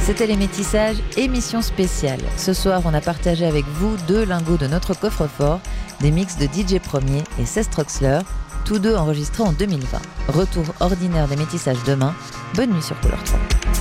C'était Les Métissages, émission spéciale. Ce soir, on a partagé avec vous 2 lingots de notre coffre-fort, des mix de DJ Premier et Cest Troxler, tous 2 enregistrés en 2020. Retour ordinaire des Métissages demain. Bonne nuit sur Couleur 3.